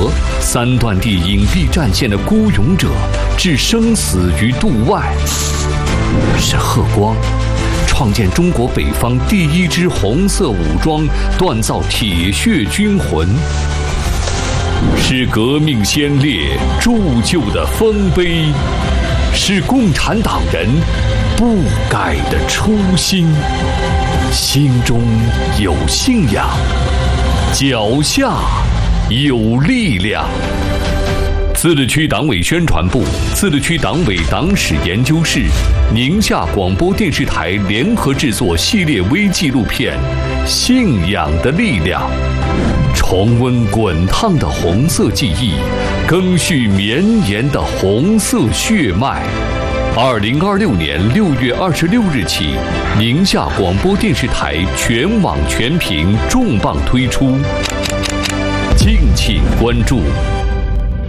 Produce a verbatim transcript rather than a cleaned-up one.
河，三段地隐蔽战线的孤勇者，置生死于度外。是贺光，创建中国北方第一支红色武装，锻造铁血军魂。是革命先烈铸就的丰碑，是共产党人不改的初心。心中有信仰，脚下有力量。自治区党委宣传部、自治区党委党史研究室、宁夏广播电视台联合制作系列微纪录片《信仰的力量》，重温滚烫的红色记忆，更续绵延的红色血脉。二零二六年六月二十六日起，宁夏广播电视台全网全屏重磅推出，敬请关注。